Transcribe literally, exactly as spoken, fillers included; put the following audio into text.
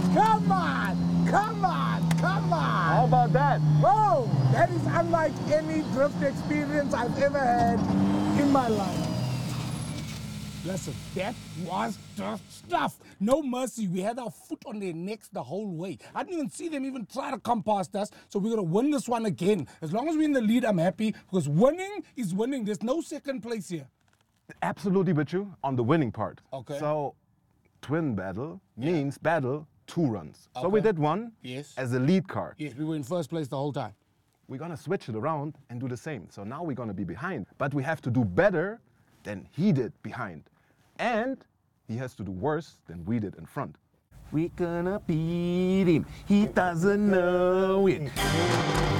Come on! Come on! Come on! How about that? Whoa! That is unlike any drift experience I've ever had in my life. Listen, that was tough stuff. No mercy. We had our foot on their necks the whole way. I didn't even see them even try to come past us, so we're going to win this one again. As long as we're in the lead, I'm happy, because winning is winning. There's no second place here. Absolutely with you on the winning part. Okay. So, twin battle means Yeah. battle two runs. Okay. So we did one Yes. as a lead car. Yes, we were in first place the whole time. We're gonna switch it around and do the same. So now we're gonna be behind, but we have to do better than he did behind. And he has to do worse than we did in front. We're gonna beat him. He doesn't know it.